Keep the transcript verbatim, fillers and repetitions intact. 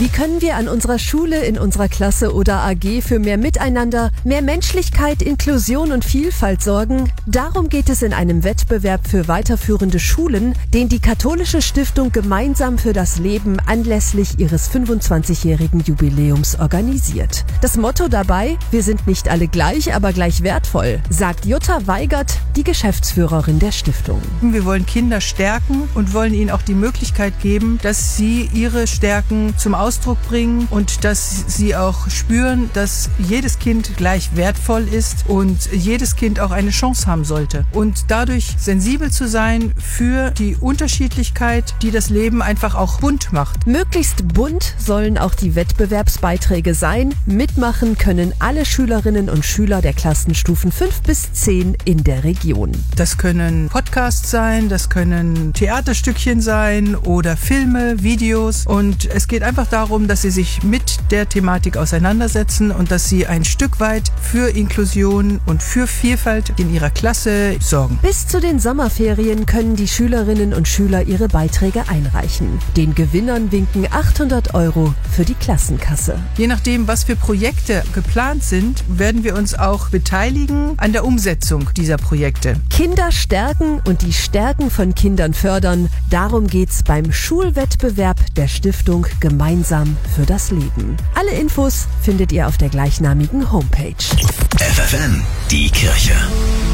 Wie können wir an unserer Schule, in unserer Klasse oder A G für mehr Miteinander, mehr Menschlichkeit, Inklusion und Vielfalt sorgen? Darum geht es in einem Wettbewerb für weiterführende Schulen, den die Katholische Stiftung Gemeinsam für das Leben anlässlich ihres fünfundzwanzigjährigen Jubiläums organisiert. Das Motto dabei: Wir sind nicht alle gleich, aber gleich wertvoll, sagt Jutta Weigert, die Geschäftsführerin der Stiftung. Wir wollen Kinder stärken und wollen ihnen auch die Möglichkeit geben, dass sie ihre Stärken zum Ausdruck bringen und dass sie auch spüren, dass jedes Kind gleich wertvoll ist und jedes Kind auch eine Chance haben sollte. Und dadurch sensibel zu sein für die Unterschiedlichkeit, die das Leben einfach auch bunt macht. Möglichst bunt sollen auch die Wettbewerbsbeiträge sein. Mitmachen können alle Schülerinnen und Schüler der Klassenstufen fünf bis zehn in der Region. Das können Podcasts sein, das können Theaterstückchen sein oder Filme, Videos. Und es geht einfach darum, dass sie sich mit der Thematik auseinandersetzen und dass sie ein Stück weit für Inklusion und für Vielfalt in ihrer Klasse sorgen. Bis zu den Sommerferien können die Schülerinnen und Schüler ihre Beiträge einreichen. Den Gewinnern winken achthundert Euro für die Klassenkasse. Je nachdem, was für Projekte geplant sind, werden wir uns auch beteiligen an der Umsetzung dieser Projekte. Kinder stärken und die Stärken von Kindern fördern. Darum geht's beim Schulwettbewerb der Stiftung Gemeinsam für das Leben. Alle Infos findet ihr auf der gleichnamigen Homepage. F F M, die Kirche.